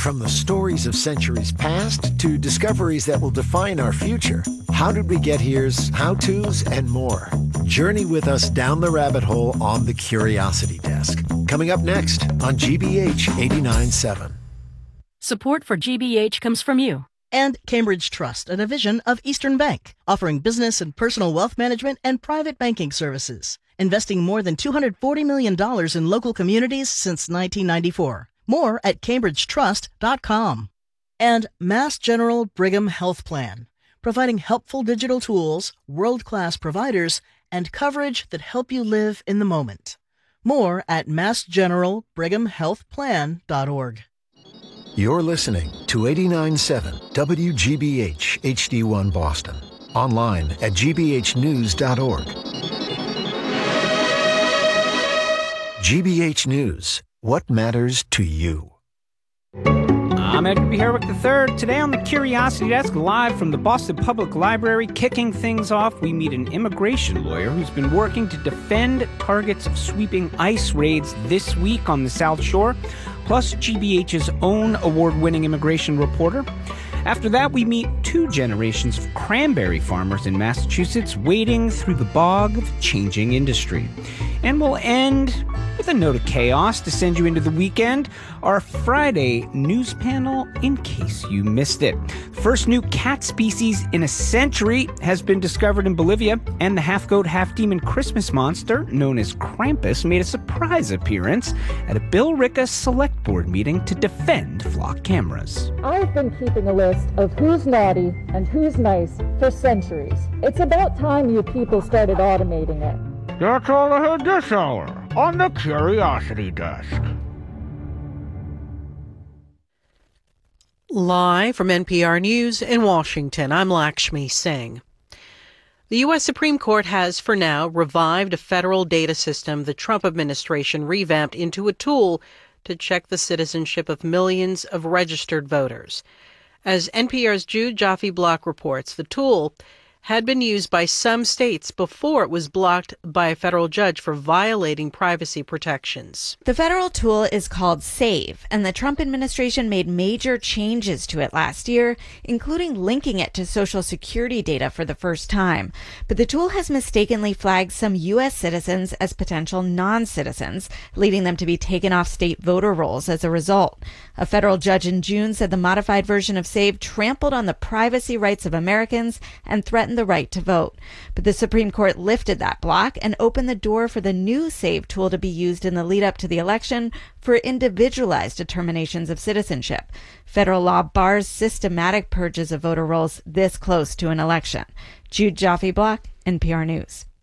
From the stories of centuries past to discoveries that will define our future, How Did We Get Here's how-tos and more. Journey with us down the rabbit hole on the Curiosity Desk. Coming up next on GBH 89.7. Support for GBH comes from you. And Cambridge Trust, a division of Eastern Bank, offering business and personal wealth management and private banking services, investing more than $240 million in local communities since 1994. More at cambridgetrust.com. And Mass General Brigham Health Plan, providing helpful digital tools, world-class providers, and coverage that help you live in the moment. More at massgeneralbrighamhealthplan.org. You're listening to 89.7 WGBH HD1 Boston. Online at gbhnews.org. GBH News. What matters to you? I'm Edgar B. Herwick III. Today on the Curiosity Desk, live from the Boston Public Library, kicking things off, we meet an immigration lawyer who's been working to defend targets of sweeping ICE raids this week on the South Shore, plus GBH's own award-winning immigration reporter. After that, we meet two generations of cranberry farmers in Massachusetts wading through the bog of changing industry. And we'll end with a note of chaos to send you into the weekend, our Friday news panel in case you missed it. First new cat species in a century has been discovered in Bolivia, and the half-goat, half-demon Christmas monster, known as Krampus, made a surprise appearance at a Bill Ricca Select Board meeting to defend flock cameras. I've been keeping a list of who's naughty and who's nice for centuries. It's about time you people started automating it. That's all I heard this hour on the Curiosity Desk. Live from NPR News in Washington, I'm Lakshmi Singh. The U.S. Supreme Court has, for now, revived a federal data system the Trump administration revamped into a tool to check the citizenship of millions of registered voters. As NPR's Jude Joffe-Block reports, the tool had been used by some states before it was blocked by a federal judge for violating privacy protections. The federal tool is called SAVE, and the Trump administration made major changes to it last year, including linking it to Social Security data for the first time. But the tool has mistakenly flagged some U.S. citizens as potential non-citizens, leading them to be taken off state voter rolls as a result. A federal judge in June said the modified version of SAVE trampled on the privacy rights of Americans and threatened the right to vote. But the Supreme Court lifted that block and opened the door for the new SAVE tool to be used in the lead up to the election for individualized determinations of citizenship. Federal law bars systematic purges of voter rolls this close to an election. Jude Joffe-Block, NPR News.